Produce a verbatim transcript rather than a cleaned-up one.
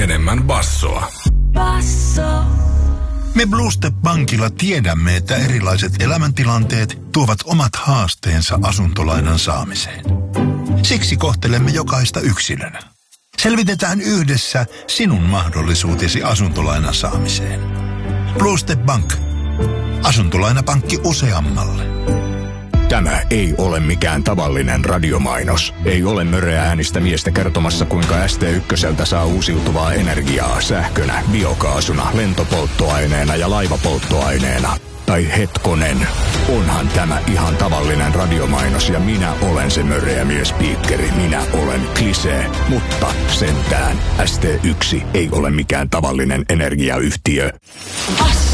enemmän bassoa. Basso. Me Blue Step Bankilla tiedämme, että erilaiset elämäntilanteet tuovat omat haasteensa asuntolainan saamiseen. Siksi kohtelemme jokaista yksilönä. Selvitetään yhdessä sinun mahdollisuutesi asuntolainan saamiseen. Blue Step Bank. Asuntolainapankki useammalle. Tämä ei ole mikään tavallinen radiomainos. Ei ole möreä äänistä miestä kertomassa, kuinka S T yksi saa uusiutuvaa energiaa sähkönä, biokaasuna, lentopolttoaineena ja laivapolttoaineena. Tai hetkonen, onhan tämä ihan tavallinen radiomainos ja minä olen se möreä miespiikkeri. Minä olen Klisee, mutta sentään S T yksi ei ole mikään tavallinen energiayhtiö.